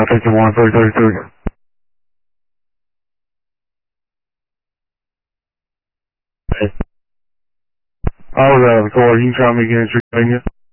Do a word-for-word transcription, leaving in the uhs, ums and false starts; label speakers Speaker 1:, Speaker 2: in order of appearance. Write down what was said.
Speaker 1: I'll take the one three thirty-three. I was out of the car. You can try me again, Virginia.